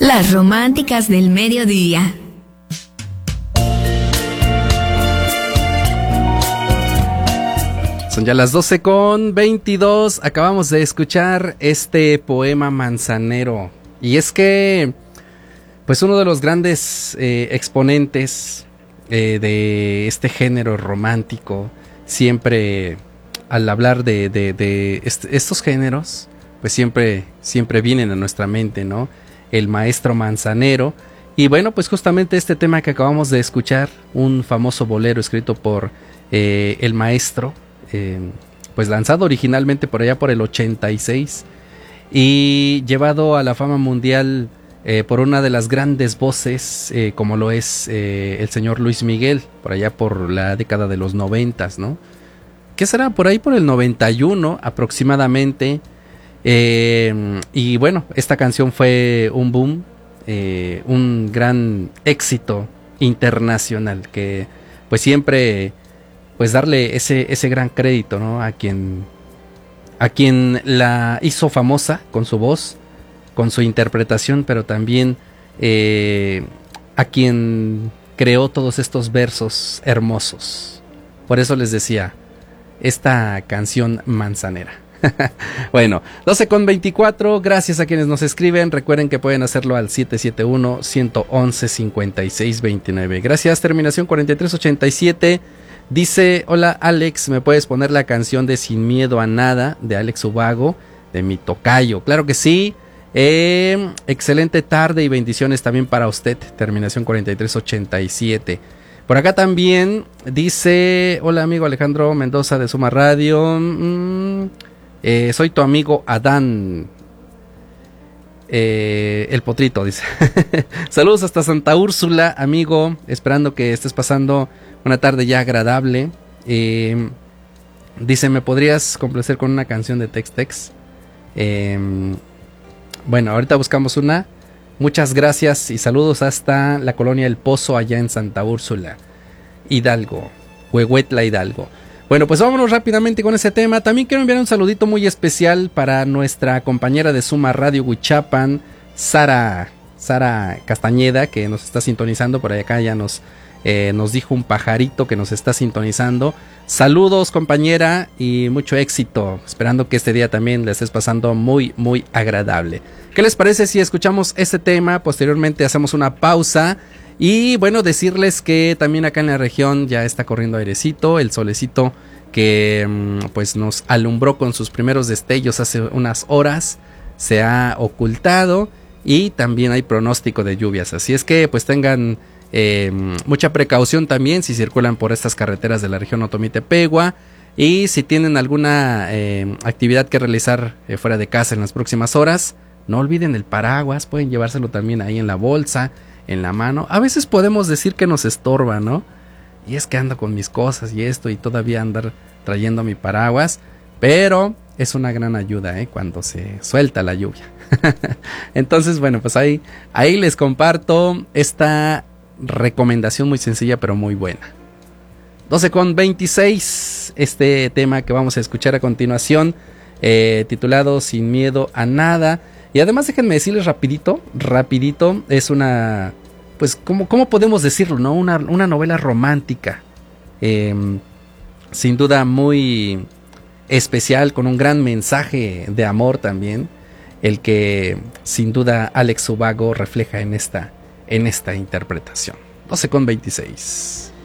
Las románticas del mediodía. Son ya las 12:22. Acabamos de escuchar este poema manzanero. Y es que, pues uno de los grandes exponentes de este género romántico, siempre al hablar de estos géneros, pues siempre vienen a nuestra mente, ¿no? El maestro Manzanero. Y bueno, pues justamente este tema que acabamos de escuchar, un famoso bolero escrito por el maestro, pues lanzado originalmente por allá por el 86 y llevado a la fama mundial por una de las grandes voces, como lo es el señor Luis Miguel, por allá por la década de los 90, ¿no? ¿Qué será? Por ahí por el 91 aproximadamente. Y bueno, esta canción fue un boom, un gran éxito internacional, que pues siempre, pues darle ese gran crédito, ¿no? A quien la hizo famosa con su voz, con su interpretación, pero también a quien creó todos estos versos hermosos. Por eso les decía, esta canción manzanera. Bueno, 12:24, gracias a quienes nos escriben. Recuerden que pueden hacerlo al 771-111-5629. Gracias, terminación 4387. Dice: hola Alex, ¿me puedes poner la canción de Sin Miedo a Nada de Alex Ubago, de mi tocayo? Claro que sí. Excelente tarde y bendiciones también para usted. Terminación 4387. Por acá también dice: hola amigo Alejandro Mendoza de Suma Radio. Soy tu amigo Adán. El Potrito dice: saludos hasta Santa Úrsula, amigo. Esperando que estés pasando una tarde ya agradable. Dice: ¿me podrías complacer con una canción de Tex-Tex? Bueno, ahorita buscamos una. Muchas gracias y saludos hasta la colonia El Pozo, allá en Santa Úrsula, Hidalgo, Huehuetla, Hidalgo. Bueno, pues vámonos rápidamente con ese tema. También quiero enviar un saludito muy especial para nuestra compañera de Suma Radio Huichapan, Sara Castañeda, que nos está sintonizando por acá. Ya nos dijo un pajarito que nos está sintonizando. Saludos, compañera, y mucho éxito. Esperando que este día también le estés pasando muy, muy agradable. ¿Qué les parece si escuchamos este tema? Posteriormente hacemos una pausa. Y bueno, decirles que también acá en la región ya está corriendo airecito, el solecito que pues nos alumbró con sus primeros destellos hace unas horas se ha ocultado y también hay pronóstico de lluvias, así es que pues tengan mucha precaución también si circulan por estas carreteras de la región Otomí-Tepehua, y si tienen alguna actividad que realizar fuera de casa en las próximas horas, no olviden el paraguas, pueden llevárselo también ahí en la bolsa, en la mano. A veces podemos decir que nos estorba, ¿no? Y es que ando con mis cosas y esto y todavía andar trayendo mi paraguas, pero es una gran ayuda, cuando se suelta la lluvia. Entonces, bueno, pues ahí les comparto esta recomendación muy sencilla pero muy buena. 12:26, este tema que vamos a escuchar a continuación, titulado Sin Miedo a Nada. Y además déjenme decirles rapidito, es una, pues, ¿cómo podemos decirlo, no? Una novela romántica, sin duda muy especial, con un gran mensaje de amor también, el que sin duda Alex Ubago refleja en esta interpretación. 12:26.